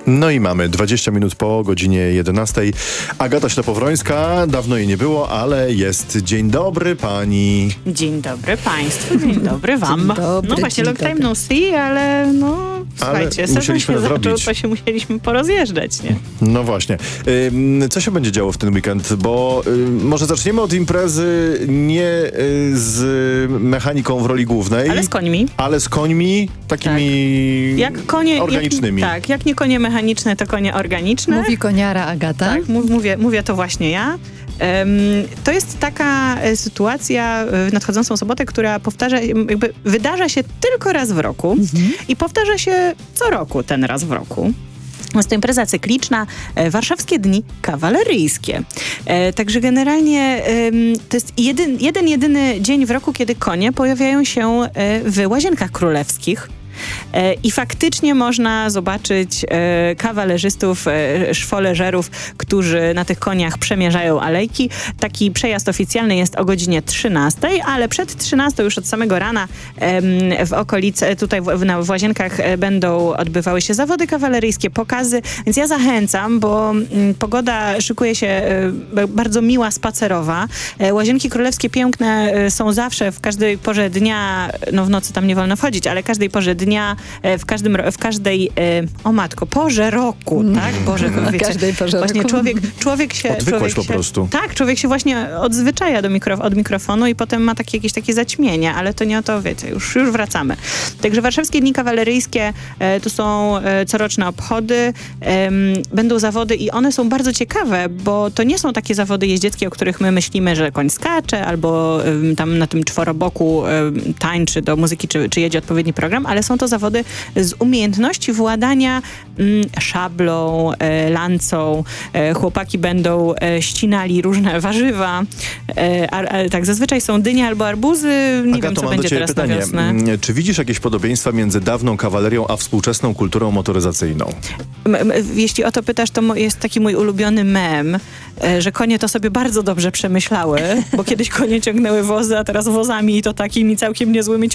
No i mamy 20 minut po godzinie 11. Agata Ślepowrońska, dawno jej nie było, ale jest. Dzień dobry pani. Dzień dobry państwu, dzień dobry wam. Dzień dobry, no właśnie, dzień long time dobry. no see, ale słuchajcie, sezon musieliśmy się zaczął, nadrobić. to się musieliśmy porozjeżdżać, nie? No właśnie. Co się będzie działo w ten weekend? Bo może zaczniemy od imprezy nie z mechaniką w roli głównej. Ale z końmi. Ale z końmi takimi Jak konie, organicznymi. Jak nie konie mechaniczne, to konie organiczne. Mówi koniara Agata. Tak, mówię to właśnie ja. To jest taka sytuacja w nadchodzącą sobotę, która wydarza się tylko raz w roku i powtarza się co roku ten raz w roku. Jest to impreza cykliczna, Warszawskie Dni Kawaleryjskie. Także generalnie to jest jedyny dzień w roku, kiedy konie pojawiają się w Łazienkach Królewskich. I faktycznie można zobaczyć kawalerzystów, szwoleżerów, którzy na tych koniach przemierzają alejki. Taki przejazd oficjalny jest o godzinie 13, ale przed 13 już od samego rana w okolicy, tutaj w Łazienkach będą odbywały się zawody kawaleryjskie, pokazy, więc ja zachęcam, bo pogoda szykuje się bardzo miła, spacerowa. Łazienki Królewskie piękne są zawsze, w każdej porze dnia, no w nocy tam nie wolno wchodzić, ale każdej porze dnia, w każdej, porze roku, tak? Boże, wiecie, każdej porze właśnie roku. człowiek się... Odwykłość po prostu. Tak, człowiek się właśnie odzwyczaja od mikrofonu i potem ma jakieś takie zaćmienie, ale to nie o to, wiecie, już wracamy. Także Warszawskie Dni Kawaleryjskie to są coroczne obchody, będą zawody i one są bardzo ciekawe, bo to nie są takie zawody jeździeckie, o których my myślimy, że koń skacze albo tam na tym czworoboku tańczy do muzyki, czy jedzie odpowiedni program, ale są to zawody z umiejętności władania szablą, lancą. Chłopaki będą ścinali różne warzywa. Tak, zazwyczaj są dynie albo arbuzy. Nie wiem, co będzie teraz na wiosnę. Czy widzisz jakieś podobieństwa między dawną kawalerią a współczesną kulturą motoryzacyjną? Jeśli o to pytasz, to jest taki mój ulubiony mem, że konie to sobie bardzo dobrze przemyślały, bo kiedyś konie ciągnęły wozy, a teraz wozami i to takimi całkiem niezłymi